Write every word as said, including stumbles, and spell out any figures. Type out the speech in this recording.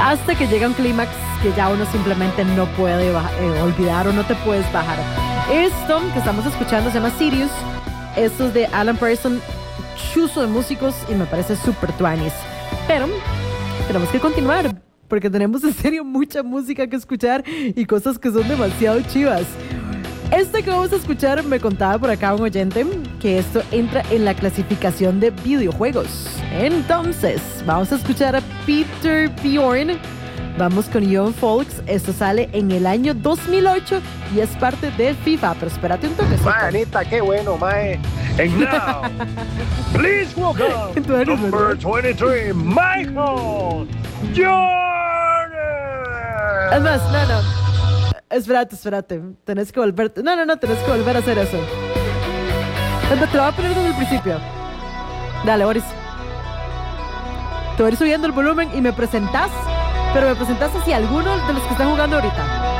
hasta que llega un clímax que ya uno simplemente no puede baja, eh, olvidar o no te puedes bajar. Esto que estamos escuchando se llama Sirius. Esto es de Alan Parsons, chuzo de músicos, y me parece súper tuanis. Pero tenemos que continuar, porque tenemos en serio mucha música que escuchar y cosas que son demasiado chivas. Este que vamos a escuchar, me contaba por acá un oyente que esto entra en la clasificación de videojuegos. Entonces, vamos a escuchar a Peter Bjorn. Vamos con Young Folks. Esto sale en el año dos mil ocho y es parte de FIFA. Pero espérate un toque. Manita, qué bueno, mae. And now, please welcome number twenty-three, Michael Jordan. Es más, no, no. Espérate, espérate. Tenés que volver. No, no, no, tenés que volver a hacer eso. Te lo voy a poner desde el principio. Dale, Boris. Te voy a ir subiendo el volumen y me presentás. Pero me presentás hacia alguno de los que están jugando ahorita.